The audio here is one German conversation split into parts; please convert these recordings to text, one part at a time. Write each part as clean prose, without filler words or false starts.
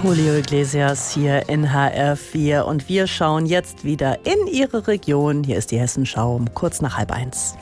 Julio Iglesias hier in HR4 und wir schauen jetzt wieder in Ihre Region. Hier ist die Hessenschau um kurz nach 12:30.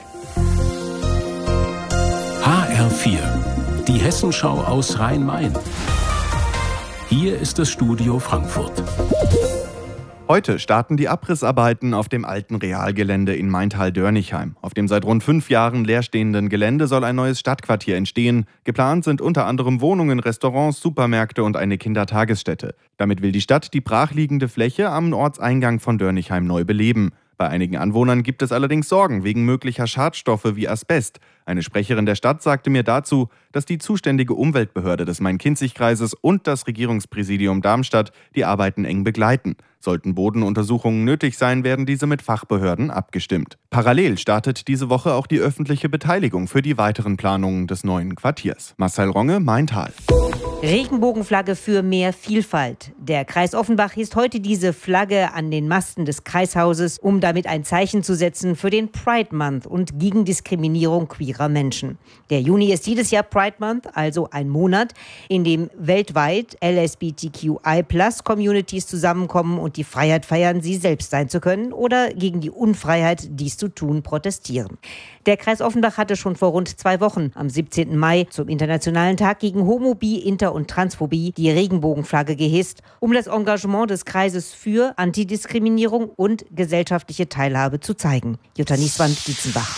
HR4, die Hessenschau aus Rhein-Main. Hier ist das Studio Frankfurt. Heute starten die Abrissarbeiten auf dem alten Realgelände in Maintal-Dörnichheim. Auf dem seit rund 5 Jahren leerstehenden Gelände soll ein neues Stadtquartier entstehen. Geplant sind unter anderem Wohnungen, Restaurants, Supermärkte und eine Kindertagesstätte. Damit will die Stadt die brachliegende Fläche am Ortseingang von Dörnichheim neu beleben. Bei einigen Anwohnern gibt es allerdings Sorgen wegen möglicher Schadstoffe wie Asbest. Eine Sprecherin der Stadt sagte mir dazu, dass die zuständige Umweltbehörde des Main-Kinzig-Kreises und das Regierungspräsidium Darmstadt die Arbeiten eng begleiten. Sollten Bodenuntersuchungen nötig sein, werden diese mit Fachbehörden abgestimmt. Parallel startet diese Woche auch die öffentliche Beteiligung für die weiteren Planungen des neuen Quartiers. Marcel Ronge, Maintal. Regenbogenflagge für mehr Vielfalt. Der Kreis Offenbach hisst heute diese Flagge an den Masten des Kreishauses, um damit ein Zeichen zu setzen für den Pride Month und gegen Diskriminierung queerer Menschen. Der Juni ist jedes Jahr Pride Month, also ein Monat, in dem weltweit LSBTQI+-Communities zusammenkommen und die Freiheit feiern, sie selbst sein zu können oder gegen die Unfreiheit, dies zu tun, protestieren. Der Kreis Offenbach hatte schon vor rund 2 Wochen, am 17. Mai, zum Internationalen Tag gegen Homo-, Bi-, Inter- und Transphobie die Regenbogenflagge gehisst, um das Engagement des Kreises für Antidiskriminierung und gesellschaftliche Teilhabe zu zeigen. Jutta Nieswand-Dietzenbach.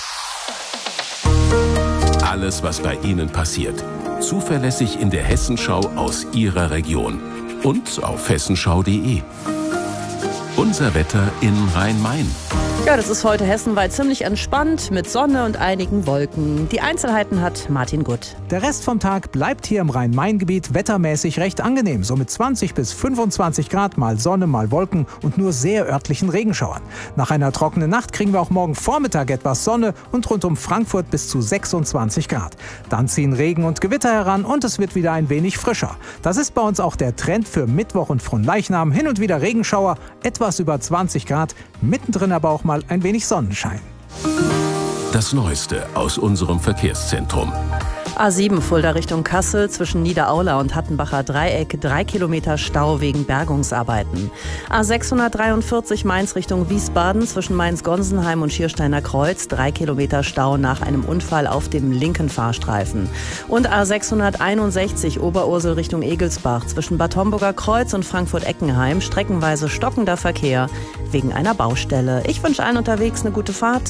Alles, was bei Ihnen passiert, zuverlässig in der Hessenschau aus Ihrer Region und auf hessenschau.de. Unser Wetter in Rhein-Main. Ja, das ist heute hessenweit ziemlich entspannt mit Sonne und einigen Wolken. Die Einzelheiten hat Martin Gutt. Der Rest vom Tag bleibt hier im Rhein-Main-Gebiet wettermäßig recht angenehm. So mit 20 bis 25 Grad, mal Sonne, mal Wolken und nur sehr örtlichen Regenschauern. Nach einer trockenen Nacht kriegen wir auch morgen Vormittag etwas Sonne und rund um Frankfurt bis zu 26 Grad. Dann ziehen Regen und Gewitter heran und es wird wieder ein wenig frischer. Das ist bei uns auch der Trend für Mittwoch und Fronleichnam. Hin und wieder Regenschauer, etwas über 20 Grad, mittendrin aber auch mal ein wenig Sonnenschein. Das Neueste aus unserem Verkehrszentrum. A7 Fulda Richtung Kassel zwischen Niederaula und Hattenbacher Dreieck 3 Kilometer Stau wegen Bergungsarbeiten. A643 Mainz Richtung Wiesbaden zwischen Mainz-Gonsenheim und Schiersteiner Kreuz 3 Kilometer Stau nach einem Unfall auf dem linken Fahrstreifen. Und A661 Oberursel Richtung Egelsbach zwischen Bad Homburger Kreuz und Frankfurt-Eckenheim streckenweise stockender Verkehr wegen einer Baustelle. Ich wünsche allen unterwegs eine gute Fahrt.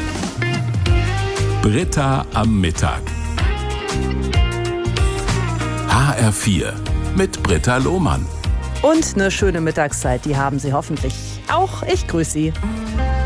Britta am Mittag. HR4 mit Britta Lohmann. Und eine schöne Mittagszeit, die haben Sie hoffentlich auch. Ich grüße Sie.